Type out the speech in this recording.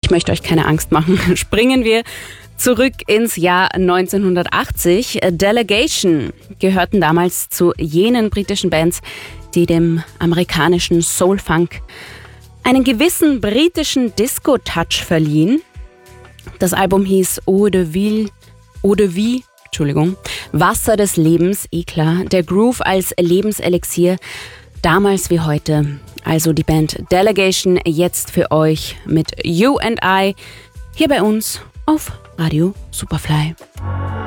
ich möchte euch keine Angst machen. Springen wir zurück ins Jahr 1980. Delegation gehörten damals zu jenen britischen Bands, die dem amerikanischen Soul-Funk einen gewissen britischen Disco-Touch verliehen. Das Album hieß Eau de Vie, Wasser des Lebens, klar. Der Groove als Lebenselixier, damals wie heute. Also die Band Delegation jetzt für euch mit You and I, hier bei uns auf Radio Superfly.